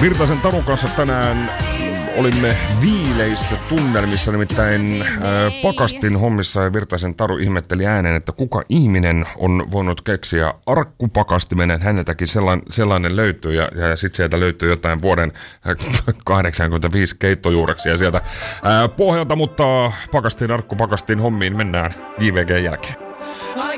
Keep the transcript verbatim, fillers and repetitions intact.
Virtasen Tarun kanssa tänään olimme viileissä tunnelmissa, nimittäin äh, pakastin hommissa, ja Virtasen Taru ihmetteli ääneen, että kuka ihminen on voinut keksiä arkkupakastimenen. Häneltäkin sellainen, sellainen löytyy, ja, ja sitten sieltä löytyy jotain vuoden kahdeksankymmentäviisi keittojuureksia sieltä äh, pohjalta, mutta pakastin, arkkupakastin hommiin mennään J V G:n jälkeen.